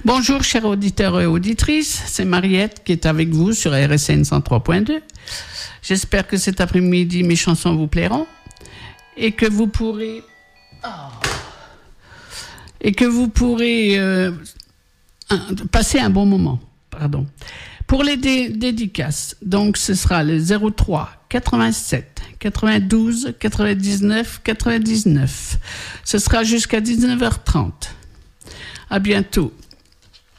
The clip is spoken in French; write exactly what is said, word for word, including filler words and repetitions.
Bonjour chers auditeurs et auditrices, c'est Mariette qui est avec vous sur R S N cent trois point deux. J'espère que cet après-midi mes chansons vous plairont et que vous pourrez oh, et que vous pourrez euh, passer un bon moment. Pardon. Pour les dé- dédicaces, donc ce sera le zéro trois quatre-vingt-sept quatre-vingt-douze quatre-vingt-dix-neuf quatre-vingt-dix-neuf. Ce sera jusqu'à dix-neuf heures trente. À bientôt.